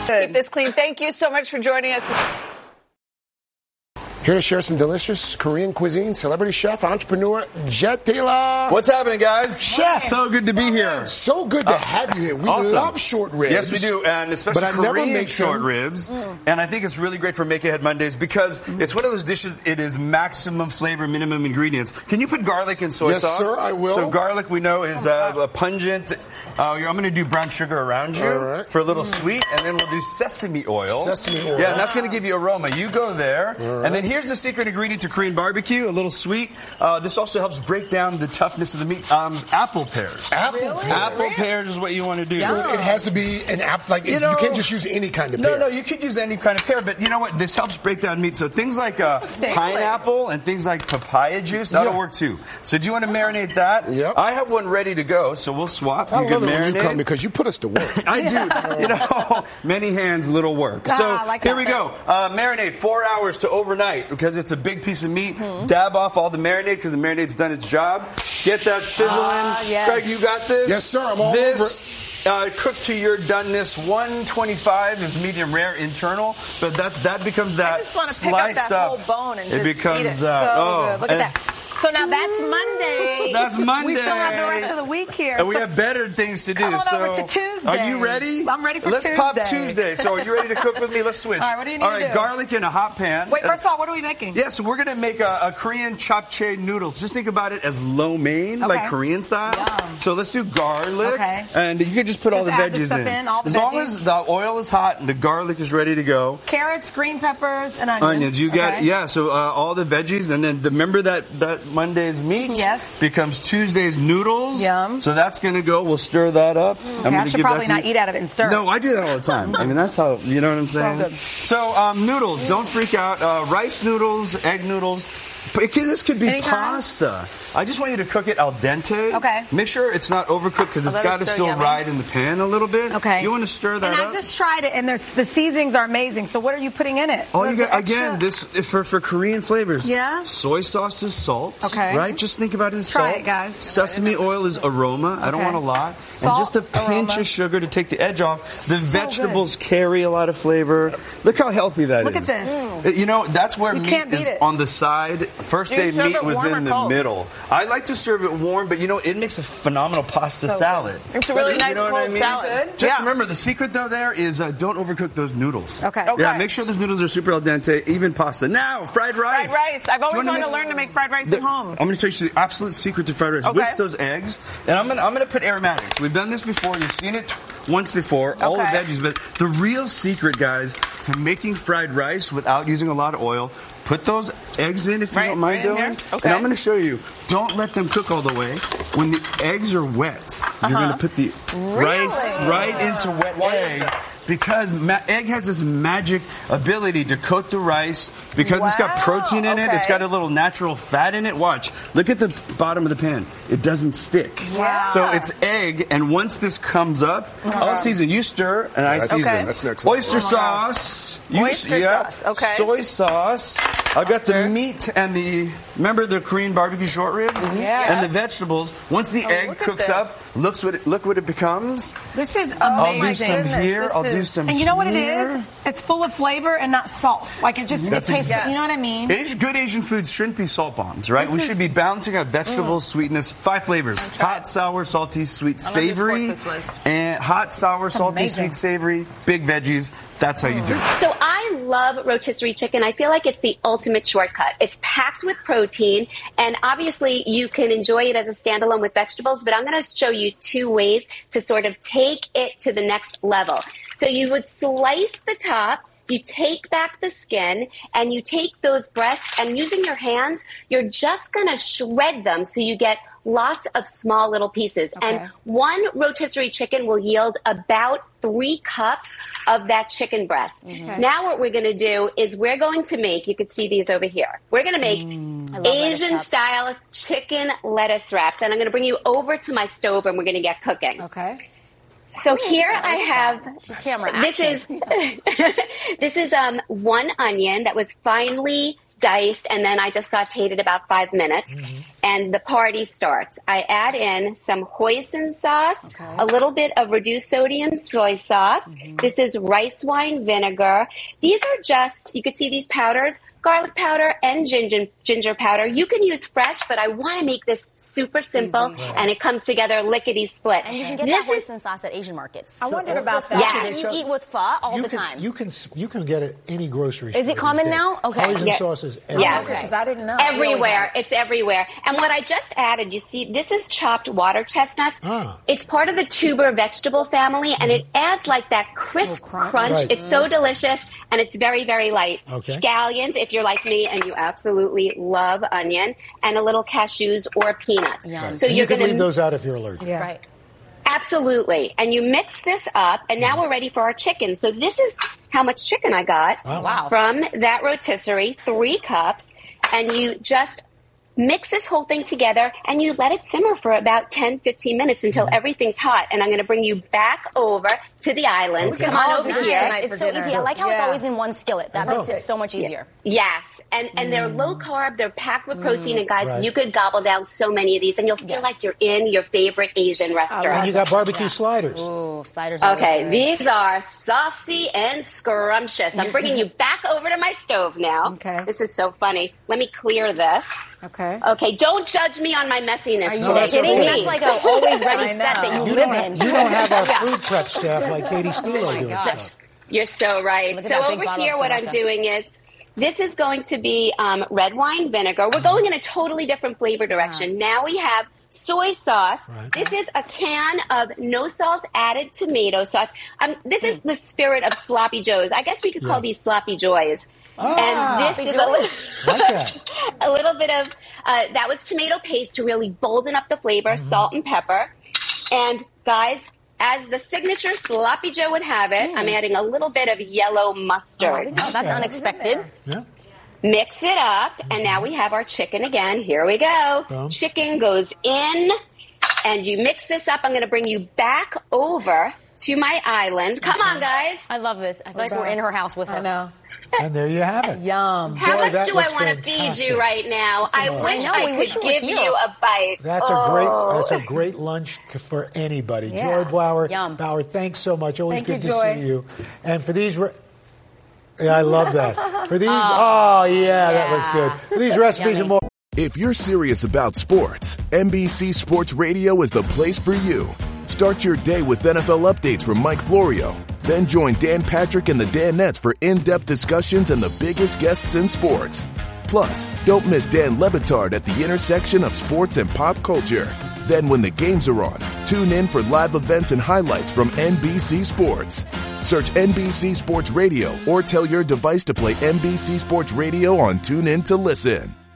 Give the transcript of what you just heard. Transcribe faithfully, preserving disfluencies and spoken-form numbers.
Keep this clean. Thank you so much for joining us. Here to share some delicious Korean cuisine, celebrity chef, entrepreneur, Jet Taylor. What's happening, guys? Chef. So good to be here. So good to have you here. We awesome. love short ribs. Yes, we do, and especially but I Korean never make short them. ribs. Mm. And I think it's really great for Make Ahead Mondays because mm. it's one of those dishes, it is maximum flavor, minimum ingredients. Can you put garlic and soy yes, sauce? Yes, sir, I will. So garlic, we know, is uh, a pungent. Uh, I'm going to do brown sugar around you right. for a little mm. sweet, and then we'll do sesame oil. Sesame oil. Yeah, and that's going to give you aroma. You go there, right. and then here's the secret ingredient to Korean barbecue, a little sweet. Uh, this also helps break down the toughness of the meat. Um, apple pears. Apple really? pears. Apple pears is what you want to do. So it has to be an apple. Like you, it, know, you can't just use any kind of no, pear. No, no, you could use any kind of pear. But you know what? This helps break down meat. So things like uh, pineapple and things like papaya juice, that'll yeah. work too. So do you want to marinate that? Yep. I have one ready to go, so we'll swap. I you love can it marinate. when you come because you put us to work. I do. You know, many hands, little work. Ah, So like here that. we go. Uh, marinate four hours to overnight because it's a big piece of meat. Mm-hmm. Dab off all the marinade because the marinade's done its job. Get that sizzling. Ah, yes. Greg, you got this? Yes, sir. I'm all this, over it. Uh, cooked to your doneness. one twenty-five is medium rare internal, but that that becomes that I just want to pick sliced up that up. whole bone and it just becomes eat it. that. So oh, good. Look at that. So now that's Monday. That's Monday. We still have the rest of the week here. And we so have better things to do. come on so over to Tuesday. Are you ready? I'm ready for Let's Tuesday. pop Tuesday. So are you ready to cook with me? Let's switch. All right, what do you need All right, to do? garlic in a hot pan. Wait, first of all, what are we making? Yeah, so we're going to make a, a Korean japchae noodles. Just think about it as lo mein, Okay. like Korean style. Yum. So let's do garlic. Okay. And you can just put all the Just add the veggies stuff in. in, all the as long veggies. as the oil is hot and the garlic is ready to go. Carrots, green peppers, and onions. Onions, you got okay. yeah. So uh, all the veggies, and then the, remember that that Monday's meat Yes. becomes Tuesday's noodles. Yum. So that's going to go. We'll stir that up. Okay, I'm gonna I should give probably that to not you. eat out of it and stir. No, I do that all the time. I mean, that's how you know what I'm saying. good. So um, noodles, don't freak out. Uh, rice noodles, egg noodles. It can- This could be Anytime? pasta. I just want you to cook it al dente. Okay. Make sure it's not overcooked because Oh, it's that got to is so still yummy. ride in the pan a little bit. Okay. You want to stir that and up. I just tried it, and there's, the seasonings are amazing. So what are you putting in it? Oh, What you is got, it extra? again, this for for Korean flavors. Yeah? Soy sauce is salt. Okay. Right? Just think about it as Try salt. it, guys. Sesame oil is aroma. I don't Okay. want a lot. Salt, and just a pinch aroma. of sugar to take the edge off. The So vegetables carry a lot of flavor. Look how healthy that Look is. at this. Uh, You know, that's where You meat can't beat is it. on the side. First Do you day serve meat it was warm or in the cold? middle. I like to serve it warm, but you know, it makes a phenomenal pasta So salad. good. It's a really You nice know what cold I mean? salad. Just Yeah. remember, the secret though there is uh, don't overcook those noodles. Okay. Yeah, Okay. make sure those noodles are super al dente, even pasta. Now, fried rice. Fried rice. I've Do you always wanna wanted mix- to learn to make fried rice The- at home. I'm going to tell you the absolute secret to fried rice. Okay. Whisk those eggs, and I'm going to I'm going to put aromatics. We've done this before. You've seen it once before. All the Okay. veggies, but the real secret, guys, to making fried rice without using a lot of oil. Put those eggs in if you Right, don't mind right in doing. here? Okay. And I'm going to show you. Don't let them cook all the way. When the eggs are wet, you're going to put the rice right into wet egg. Because ma- egg has this magic ability to coat the rice. Because it's got Wow, protein in it, it's okay. got a little natural fat in it. Watch. Look at the bottom of the pan. It doesn't stick. Wow. So it's egg, and once this comes up, all season, you stir, and I That's season. Okay. That's next level. Oyster sauce. You- Oyster yeah. sauce, okay. Soy sauce. I've got the meat and the, remember the Korean barbecue short ribs? Yes. And the vegetables. Once the Oh, egg look at cooks this. up, looks what it, look what it becomes. This is amazing. I'll do some Goodness, here. this I'll do is- some And you know what it here. is? It's full of flavor and not salt. Like it just it That's tastes. exact- You know what I mean? Asian, good Asian foods shouldn't be salt bombs, right? This we is- should be balancing out vegetables, sweetness, five flavors: hot, sour, salty, sweet, I'm gonna just savory, work this list. and hot, sour, salty, amazing. sweet, savory, big veggies. That's how you do it. So I love rotisserie chicken. I feel like it's the ultimate shortcut. It's packed with protein, and obviously you can enjoy it as a standalone with vegetables, but I'm going to show you two ways to sort of take it to the next level. So you would slice the top, you take back the skin, and you take those breasts, and using your hands, you're just going to shred them so you get lots of small little pieces. Okay. And one rotisserie chicken will yield about three cups of that chicken breast. Okay. Now what we're going to do is we're going to make, you can see these over here, we're going to make Mm. Asian style chicken lettuce wraps. And I'm going to bring you over to my stove and we're going to get cooking. Okay. So here I have, Camera this action. is, this is um, one onion that was finely diced, and then I just sauteed it about five minutes. and the party starts. I add in some hoisin sauce, okay. a little bit of reduced sodium soy sauce. Mm-hmm. This is rice wine vinegar. These are just, you could see these powders, garlic powder and ginger, ginger powder. You can use fresh, but I want to make this super simple, yes. and it comes together lickety-split. And you can get this that hoisin sauce at Asian markets. I wondered about that. Yeah. You eat with pho all you the can, time. You can you can get it any grocery store. Is it common now? Okay. Hoisin yeah. sauces everywhere. Yeah. Okay. Because I didn't know. Everywhere. It's everywhere. And what I just added, you see, this is chopped water chestnuts. Ah. It's part of the tuber vegetable family, and it adds like that crisp Oh, crunch. crunch. Right. It's so delicious, and it's very, very light. Okay. Scallions, if you're like me and you absolutely love onion, and a little cashews or peanuts. Yum. So and you're you can going leave to those out if you're allergic. Yeah. Right. Absolutely. And you mix this up, and now we're ready for our chicken. So this is how much chicken I got Oh. Wow. from that rotisserie, three cups, and you just mix this whole thing together, and you let it simmer for about ten, fifteen minutes until Mm-hmm. everything's hot. And I'm going to bring you back over to the island. Okay. Come All on over do here. tonight for It's so dinner. easy. I like how it's Yeah. always in one skillet. That I makes know. it so much easier. Yes, and and they're low carb, they're packed with protein, and guys, Right. you could gobble down so many of these, and you'll feel Yes. like you're in your favorite Asian restaurant. And you got barbecue sliders. Ooh, sliders are Okay, always great. these are saucy and scrumptious. I'm bringing you back over to my stove now. Okay. This is so funny. Let me clear this. Okay. Okay, don't judge me on my messiness. Are you No, that's kidding? okay. That's like an always ready I set know. that you, You live don't, in. have, you don't have our Yeah. food prep staff like Katie Steele Oh my doing gosh. stuff. You're so right. Look at So that big over bottle here, of what I'm sriracha. doing is, this is going to be um, red wine vinegar. We're going in a totally different flavor direction. Now we have soy sauce. Right. This is a can of no salt added tomato sauce. Um, this is the spirit of sloppy joes. I guess we could Yeah. call these sloppy joys. Ah. and this is a little, Like that. a little bit of, uh, that was tomato paste to really bolden up the flavor, Mm-hmm. salt and pepper. And guys, as the signature sloppy joe would have it, I'm adding a little bit of yellow mustard. Oh, that's Yeah. unexpected. Yeah. Mix it up, and now we have our chicken again. Here we go. Boom. Chicken goes in, and you mix this up. I'm going to bring you back over to my island. Come on, guys. I love this. I feel like we're in her house with her. I know. And there you have it. Yum. How Joy, much that do I looks want to feed fantastic. you right now? I wish know, I we could wish you were give here. you a bite. That's a Oh. great. That's a great lunch c- for anybody. Yeah. Joy Bauer, Yum. Bauer, thanks so much. Always Thank good you, to Joy. see you. And for these, re- yeah, I love that. For these, oh, yeah, that looks good. For these recipes Yummy. and more. If you're serious about sports, N B C Sports Radio is the place for you. Start your day with N F L updates from Mike Florio. Then join Dan Patrick and the Danettes for in-depth discussions and the biggest guests in sports. Plus, don't miss Dan Lebitard at the intersection of sports and pop culture. Then when the games are on, tune in for live events and highlights from N B C Sports. Search N B C Sports Radio or tell your device to play N B C Sports Radio on TuneIn to listen.